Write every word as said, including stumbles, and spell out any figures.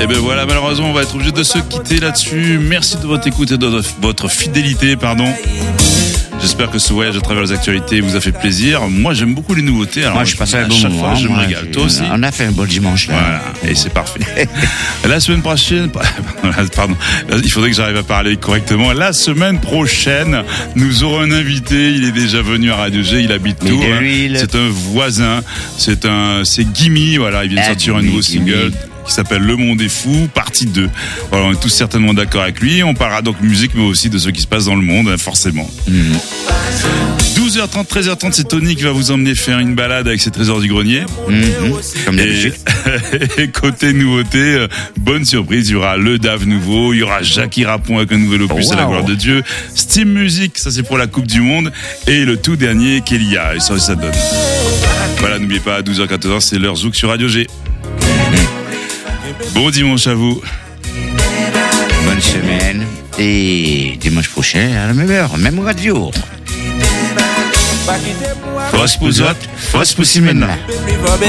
Et ben voilà, malheureusement, on va être obligé de se quitter là-dessus. Merci de votre écoute et de votre fidélité, pardon. J'espère que ce voyage à travers les actualités vous a fait plaisir. Moi, j'aime beaucoup les nouveautés. Alors, moi, je passe un bon chaque moment. fois, je moi, me régale. Toi aussi. On a fait un bon dimanche là. Voilà, et c'est parfait. La semaine prochaine, pardon, il faudrait que j'arrive à parler correctement. La semaine prochaine, nous aurons un invité. Il est déjà venu à Radio G. Il habite Tours. Hein. C'est un voisin. C'est un, c'est Gimme. Voilà, il vient de sortir un nouveau single qui s'appelle Le Monde est Fou, partie deux. Voilà, on est tous certainement d'accord avec lui. On parlera donc musique, mais aussi de ce qui se passe dans le monde, forcément. Mmh. douze heures trente, treize heures trente, c'est Tony qui va vous emmener faire une balade avec ses trésors du grenier. Mmh. Comme d'habitude. Et, et côté nouveauté, bonne surprise, il y aura le D A V nouveau, il y aura Jackie Rapon avec un nouvel opus oh, wow. à la gloire de Dieu, Steam Music, ça c'est pour la Coupe du Monde, et le tout dernier, Kélia, et ça, ça donne. Voilà, n'oubliez pas, à douze heures quatorze, c'est l'heure Zouk sur Radio G. Bon dimanche à vous. Bonne semaine. Et dimanche prochain, à la même heure, même radio. Fos Pouzot, Fos Poussimena.